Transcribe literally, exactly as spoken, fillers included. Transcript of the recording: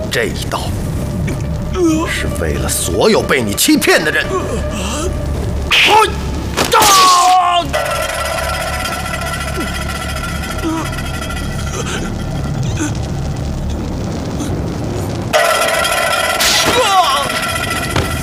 这一刀，是为了所有被你欺骗的人。啊！